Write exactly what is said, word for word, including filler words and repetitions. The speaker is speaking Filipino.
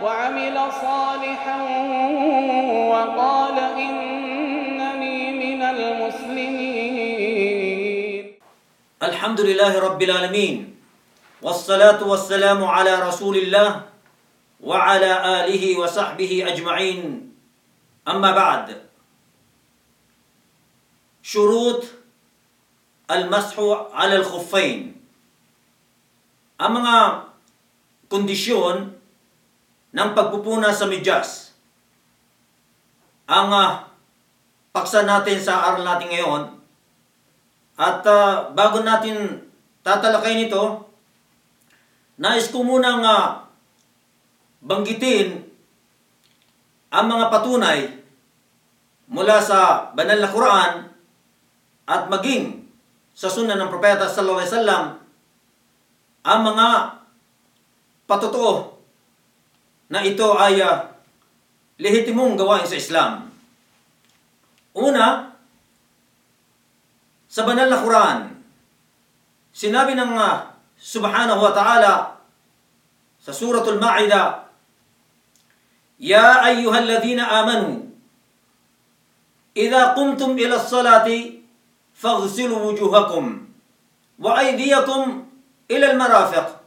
وعمل صالحا وقال إنني من المسلمين. الحمد لله رب العالمين والصلاة والسلام على رسول الله وعلى آله وصحبه أجمعين. أما بعد، شروط المسح على الخفين. Ang mga kondisyon ng pagpupuna sa medyas. Ang uh, paksa natin sa araw natin ngayon. At uh, bago natin tatalakayin ito, nais ko munang uh, banggitin ang mga patunay mula sa banal na Quran at maging sa sunnah ng Propeta sallallahu alaihi wasallam ang mga patotoo na ito ay uh, lehitimong gawain sa Islam. Una, sa banal na Quran, sinabi ng uh, Subhanahu wa Ta'ala sa Suratul Ma'idah, Ya ayyuhalladhina amanu, idha qumtum ila as-salati faghsilu wujuhakum wa aydiyakum ila al-marafiq